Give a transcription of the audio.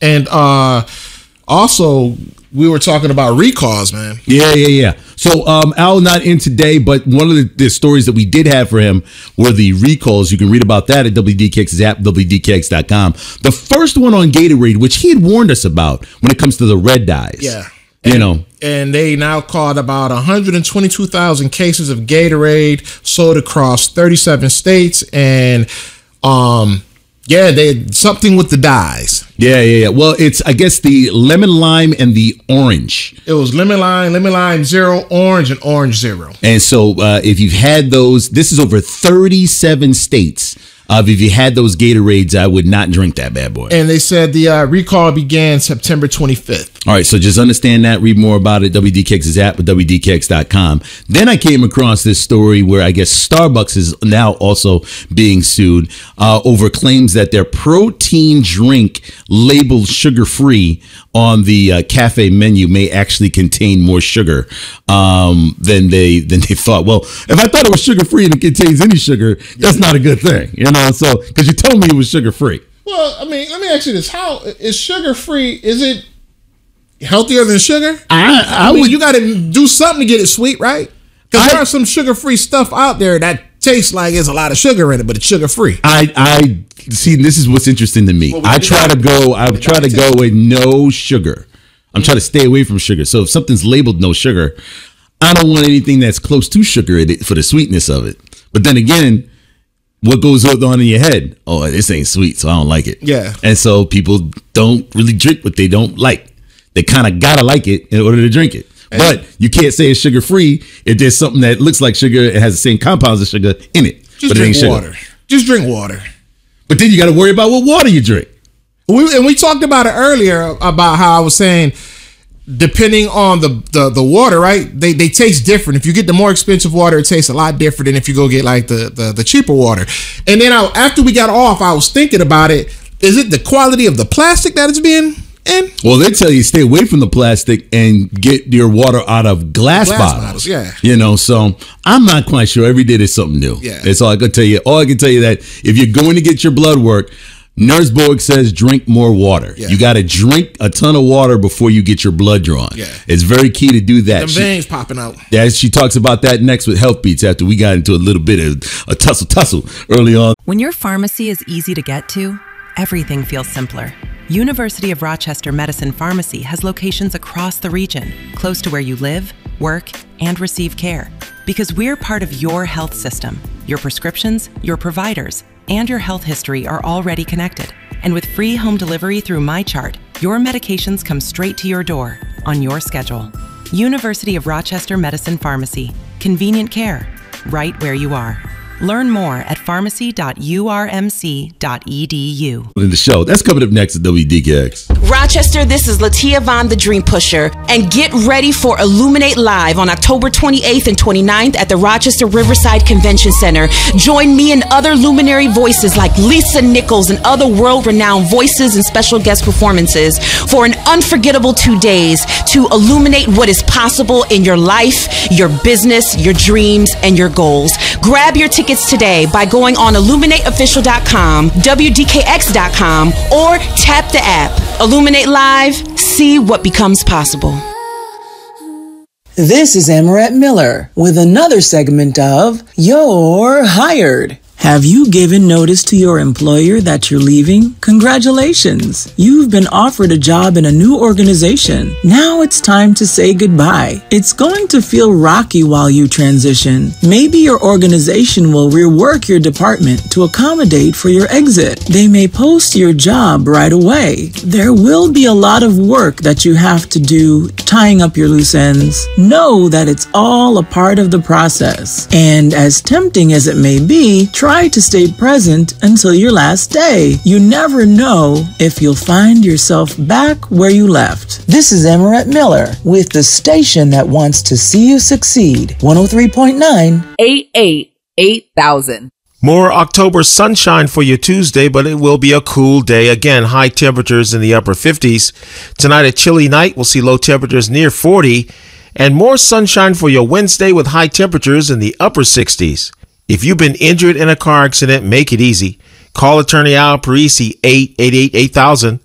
And also, we were talking about recalls, man. Yeah. So Al not in today, but one of the stories that we did have for him were the recalls. You can read about that at WDKX's app, WDKX.com. The first one on Gatorade, which he had warned us about when it comes to the red dyes. Yeah. And they now caught about 122,000 cases of Gatorade sold across 37 states. And they had something with the dyes. Yeah. Well, it's, I guess, the lemon lime and the orange. It was lemon lime zero, orange, and orange zero. And so if you've had those, this is over 37 states. If you had those Gatorades, I would not drink that bad boy. And they said the recall began September 25th. All right, so just understand that. Read more about it, WDKX's app at WDKX.com. Then I came across this story where I guess Starbucks is now also being sued over claims that their protein drink labeled sugar-free on the cafe menu may actually contain more sugar than they thought. Well, if I thought it was sugar-free and it contains any sugar, that's not a good thing, you know? So, because you told me it was sugar-free. Well, I mean, let me ask you this. How is sugar-free, is it healthier than sugar? I mean, you got to do something to get it sweet, right? Because there are some sugar-free stuff out there that tastes like there's a lot of sugar in it, but it's sugar-free. I see, this is what's interesting to me. I try to go with no sugar. I'm trying to stay away from sugar. So if something's labeled no sugar, I don't want anything that's close to sugar in it for the sweetness of it. But then again, what goes on in your head? Oh, this ain't sweet, so I don't like it. Yeah. And so people don't really drink what they don't like. They kind of got to like it in order to drink it. But you can't say it's sugar-free if there's something that looks like sugar and has the same compounds of sugar in it. Just drink water. Just drink water. But then you got to worry about what water you drink. We talked about it earlier about how I was saying, depending on the water, right? They taste different. If you get the more expensive water, it tastes a lot different than if you go get like the cheaper water. And then after we got off, I was thinking about it. Is it the quality of the plastic that it's being in? Well, they tell you stay away from the plastic and get your water out of glass bottles. Yeah. You know, so I'm not quite sure. Every day there's something new. Yeah. That's all I can tell you. All I can tell you that if you're going to get your blood work, Nurse Bowick says drink more water. Yeah. You got to drink a ton of water before you get your blood drawn. Yeah. It's very key to do that. Them veins popping out. Yeah, she talks about that next with Health Beats after we got into a little bit of a tussle early on. When your pharmacy is easy to get to, everything feels simpler. University of Rochester Medicine Pharmacy has locations across the region, close to where you live, work, and receive care. Because we're part of your health system. Your prescriptions, your providers, and your health history are already connected. And with free home delivery through MyChart, your medications come straight to your door on your schedule. University of Rochester Medicine Pharmacy. Convenient care, right where you are. Learn more at pharmacy.urmc.edu. In the show, that's coming up next at WDKX. Rochester, this is Latia Vaughn, the Dream Pusher, and get ready for Illuminate Live on October 28th and 29th at the Rochester Riverside Convention Center. Join me and other luminary voices like Lisa Nichols and other world-renowned voices and special guest performances for an unforgettable 2 days to illuminate what is possible in your life, your business, your dreams, and your goals. Grab your tickets today by going on illuminateofficial.com, WDKX.com, or tap the app. Illuminate Live, see what becomes possible. This is Amaret Miller with another segment of You're Hired. Have you given notice to your employer that you're leaving? Congratulations! You've been offered a job in a new organization. Now it's time to say goodbye. It's going to feel rocky while you transition. Maybe your organization will rework your department to accommodate for your exit. They may post your job right away. There will be a lot of work that you have to do tying up your loose ends. Know that it's all a part of the process. And as tempting as it may be, try to stay present until your last day. You never know if you'll find yourself back where you left. This is Amaret Miller with the station that wants to see you succeed. 103.9 888-8000. More October sunshine for you Tuesday, but it will be a cool day. Again, high temperatures in the upper 50s. Tonight, a chilly night. We'll see low temperatures near 40. And more sunshine for your Wednesday with high temperatures in the upper 60s. If you've been injured in a car accident, make it easy. Call attorney Al Parisi, 888-8000.